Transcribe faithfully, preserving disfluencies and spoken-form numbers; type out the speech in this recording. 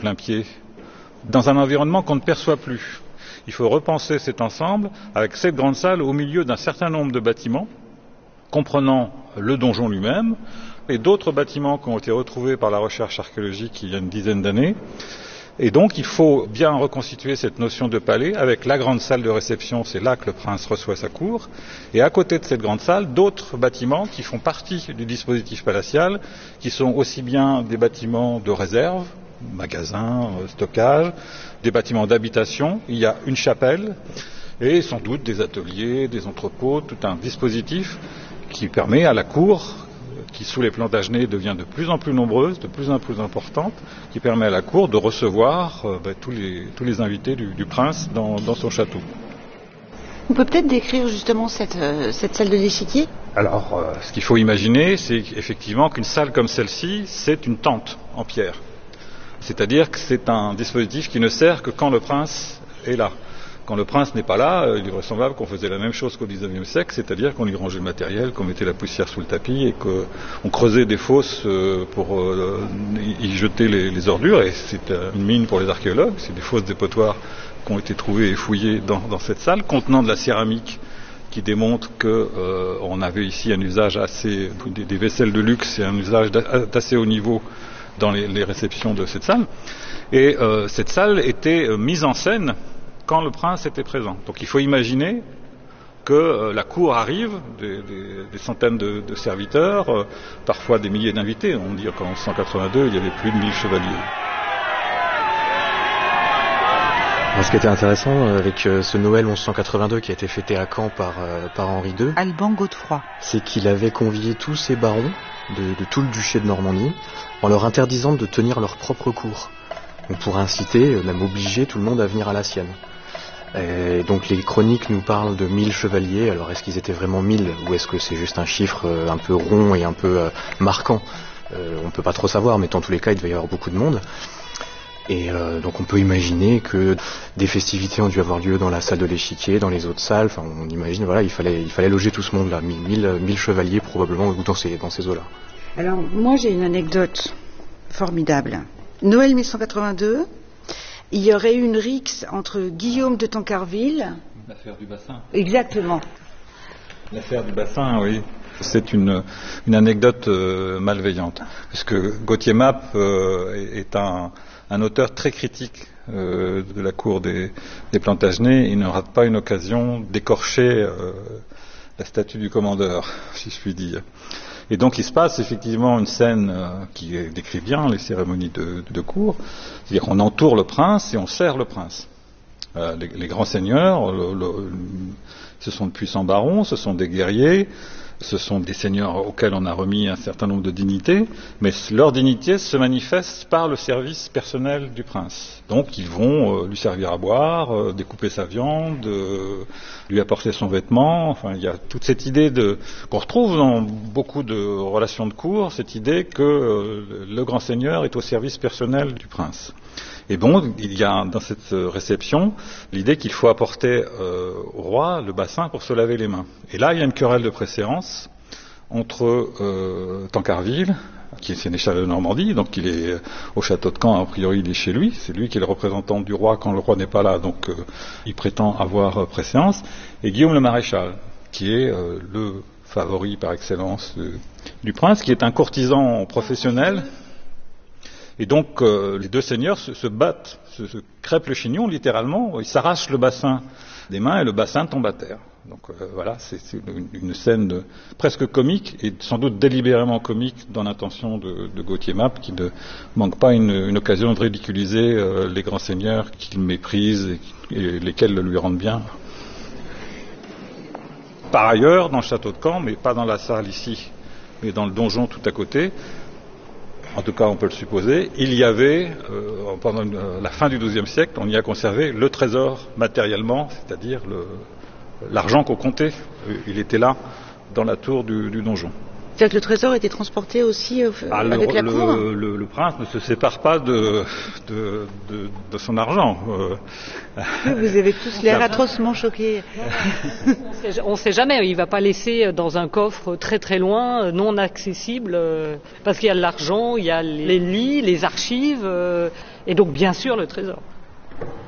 plein pied, dans un environnement qu'on ne perçoit plus. Il faut repenser cet ensemble avec cette grande salle au milieu d'un certain nombre de bâtiments, comprenant le donjon lui-même et d'autres bâtiments qui ont été retrouvés par la recherche archéologique il y a une dizaine d'années. Et donc il faut bien reconstituer cette notion de palais avec la grande salle de réception, c'est là que le prince reçoit sa cour, et à côté de cette grande salle, d'autres bâtiments qui font partie du dispositif palatial, qui sont aussi bien des bâtiments de réserve, magasins, stockage, des bâtiments d'habitation, il y a une chapelle, et sans doute des ateliers, des entrepôts, tout un dispositif qui permet à la cour, qui sous les plans d'Agenais devient de plus en plus nombreuse, de plus en plus importante, qui permet à la cour de recevoir euh, ben, tous, les, tous les invités du, du prince dans, dans son château. On peut peut-être décrire justement cette, euh, cette salle de l'échiquier ? Alors, euh, ce qu'il faut imaginer, c'est effectivement qu'une salle comme celle-ci, c'est une tente en pierre. C'est-à-dire que c'est un dispositif qui ne sert que quand le prince est là. Quand le prince n'est pas là, il est vraisemblable qu'on faisait la même chose qu'au dix-neuvième siècle, c'est-à-dire qu'on y rangeait le matériel, qu'on mettait la poussière sous le tapis et qu'on creusait des fosses pour y jeter les, les ordures. Et c'est une mine pour les archéologues, c'est des fosses dépotoirs qui ont été trouvées et fouillées dans, dans cette salle, contenant de la céramique qui démontre qu'on euh, avait ici un usage assez, des, des vaisselles de luxe et un usage d'assez haut niveau dans les, les réceptions de cette salle. Et euh, cette salle était euh, mise en scène quand le prince était présent. Donc il faut imaginer que euh, la cour arrive, des, des, des centaines de, de serviteurs, euh, parfois des milliers d'invités. On dit qu'en cent quatre-vingt-deux, il y avait plus de mille chevaliers. Alors, ce qui était intéressant avec euh, ce Noël mille cent quatre-vingt-deux qui a été fêté à Caen par, euh, par Henri deux, Alban Godefroy, c'est qu'il avait convié tous ces barons de, de tout le duché de Normandie en leur interdisant de tenir leur propre cour. On pourrait inciter, même obliger tout le monde à venir à la sienne. Et donc les chroniques nous parlent de mille chevaliers. Alors est-ce qu'ils étaient vraiment mille ou est-ce que c'est juste un chiffre un peu rond et un peu euh, marquant euh, On ne peut pas trop savoir, mais dans tous les cas il devait y avoir beaucoup de monde. Et euh, donc on peut imaginer que des festivités ont dû avoir lieu dans la salle de l'échiquier, dans les autres salles. Enfin on imagine, voilà, il fallait, il fallait loger tout ce monde-là, mille, mille chevaliers probablement dans ces, dans ces eaux-là. Alors moi j'ai une anecdote formidable. Noël mille cent quatre-vingt-deux, il y aurait eu une rixe entre Guillaume de Tancarville... L'affaire du bassin. Exactement. L'affaire du bassin, oui. C'est une, une anecdote euh, malveillante, puisque Gauthier Mappe euh, est un, un auteur très critique euh, de la cour des, des Plantagenets. Il ne rate pas une occasion d'écorcher euh, la statue du commandeur, si je puis dire. Et donc il se passe effectivement une scène euh, qui décrit bien les cérémonies de, de cour, c'est-à-dire qu'on entoure le prince et on sert le prince. Euh, les, les grands seigneurs, le, le, ce sont de puissants barons, ce sont des guerriers, ce sont des seigneurs auxquels on a remis un certain nombre de dignités, mais leur dignité se manifeste par le service personnel du prince. Donc ils vont euh, lui servir à boire, euh, découper sa viande, euh, lui apporter son vêtement. Enfin, il y a toute cette idée de, qu'on retrouve dans beaucoup de relations de cour, cette idée que euh, le grand seigneur est au service personnel du prince. Et bon, il y a dans cette réception l'idée qu'il faut apporter euh, au roi le bassin pour se laver les mains. Et là, il y a une querelle de préséance entre euh, Tancarville, qui est sénéchal de Normandie, donc il est au château de Caen, a priori il est chez lui, c'est lui qui est le représentant du roi quand le roi n'est pas là, donc euh, il prétend avoir euh, préséance, et Guillaume le maréchal, qui est euh, le favori par excellence euh, du prince, qui est un courtisan professionnel. Et donc euh, les deux seigneurs se, se battent, se, se crêpent le chignon littéralement, ils s'arrachent le bassin des mains et le bassin tombe à terre. Donc euh, voilà, c'est, c'est une, une scène de, presque comique et sans doute délibérément comique dans l'intention de, de Gauthier Mappe, qui ne manque pas une, une occasion de ridiculiser euh, les grands seigneurs qu'il méprise et, et lesquels le lui rendent bien. Par ailleurs, dans le château de Caen, mais pas dans la salle ici, mais dans le donjon tout à côté, en tout cas on peut le supposer, il y avait, euh, pendant euh, la fin du douzième siècle, on y a conservé le trésor matériellement, c'est-à-dire le, l'argent qu'on comptait. Il était là, dans la tour du, du donjon. C'est-à-dire que le trésor était transporté aussi euh, Ah, avec le, la cour. le, le, le prince ne se sépare pas de, de, de, de son argent. Euh, Vous avez tous l'air atrocement choqués. On ne sait jamais, il ne va pas laisser dans un coffre très très loin, non accessible, parce qu'il y a l'argent, il y a les lits, les archives, et donc bien sûr le trésor.